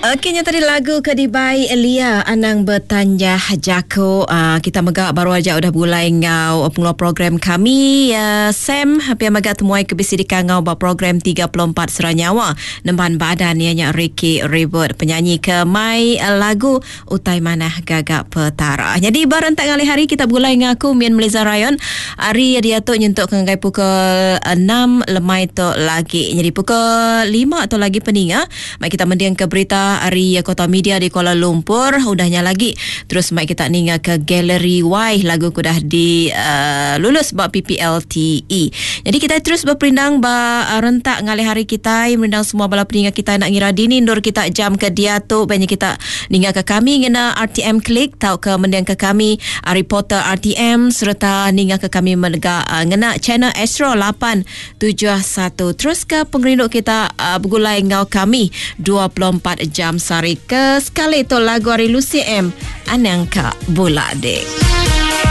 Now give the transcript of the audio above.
Okey, yang tadi lagu Kedibai Elia Anang bertanya Jako. Kita megak baru aja udah mulai ngau pengeluar program kami. Sam hampir megak temuai kebisi di kangau ba program 34 Seranyawa. Nemban badan ianya Ricky Ribut penyanyi ke mai lagu Utai Manah Gagak Petara. Jadi barentak kali hari kita mulai ngaku Mian Melizar Rayon. Hari dia tu nyentuk ke pukul 6 lemai tu lagi. Jadi pukul 5 atau lagi peninga. Mai kita mendiang ke berita hari Kota Media di Kuala Lumpur. Udahnya lagi. Terus mai kita ninga ke Gallery Y. Lagu kudah di lulus bak PPLTE. Jadi kita terus berperindang ba rentak ngali hari kita. Merindang semua bala peninga kita nak ngira dini. Ndur kita jam ke dia tu. Banyak kita ninga ke kami. Ngena RTM Klik. Tau ke mendiang ke kami. Reporter RTM. Serta ninga ke kami menegak ngena channel Astro 871. Terus ke pengerinduk kita bergulai ngau kami 24 jam sehari ke sekali tu lagu hari Lucy M Anang Kak Bola Dek.